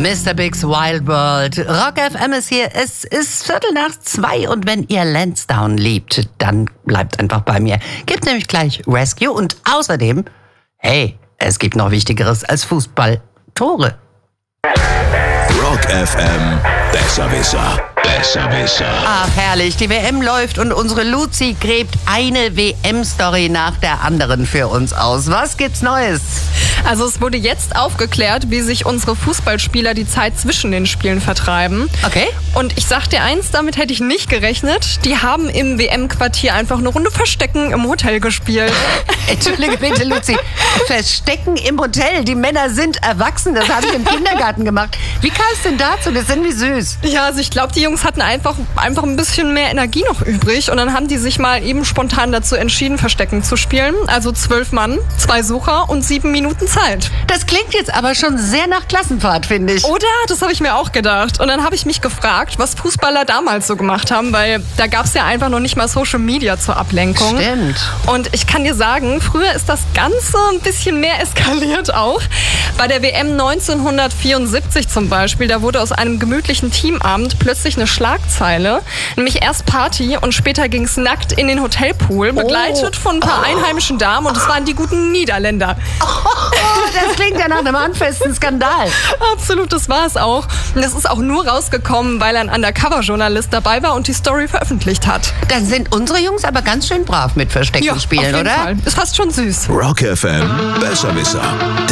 Mr. Big's Wild World. Rock FM ist hier. Es ist 2:15 und wenn ihr Lansdowne liebt, dann bleibt einfach bei mir. Gibt nämlich gleich Rescue und außerdem, hey, es gibt noch Wichtigeres als Fußball. Tore. Rock FM, Besserwisser. Besserwisser. Ach herrlich, die WM läuft und unsere Luzi gräbt eine WM-Story nach der anderen für uns aus. Was gibt's Neues? Also es wurde jetzt aufgeklärt, wie sich unsere Fußballspieler die Zeit zwischen den Spielen vertreiben. Okay. Und ich sag dir eins, damit hätte ich nicht gerechnet. Die haben im WM-Quartier einfach eine Runde Verstecken im Hotel gespielt. Entschuldige bitte, Luzi. Verstecken im Hotel. Die Männer sind erwachsen. Das habe ich im Kindergarten gemacht. Wie kam es denn dazu? Das ist irgendwie süß. Ja, also ich glaube, die Jungs hatten einfach ein bisschen mehr Energie noch übrig. Und dann haben die sich mal eben spontan dazu entschieden, Verstecken zu spielen. Also 12 Mann, 2 Sucher und 7 Minuten Zeit. Das klingt jetzt aber schon sehr nach Klassenfahrt, finde ich. Oder? Das habe ich mir auch gedacht. Und dann habe ich mich gefragt, was Fußballer damals so gemacht haben, weil da gab es ja einfach noch nicht mal Social Media zur Ablenkung. Stimmt. Und ich kann dir sagen, früher ist das Ganze ein bisschen mehr eskaliert auch. Bei der WM 1974 zum Beispiel, da wurde aus einem gemütlichen Teamabend plötzlich eine Schlagzeile. Nämlich erst Party und später ging es nackt in den Hotelpool, begleitet von ein paar einheimischen Damen und es waren die guten Niederländer. Das klingt ja nach einem handfesten Skandal. Absolut, das war es auch. Und das ist auch nur rausgekommen, weil ein Undercover-Journalist dabei war und die Story veröffentlicht hat. Dann sind unsere Jungs aber ganz schön brav mit Verstecken spielen, auf jeden oder? Fall. Ist fast schon süß. Rock FM, Besserwisser.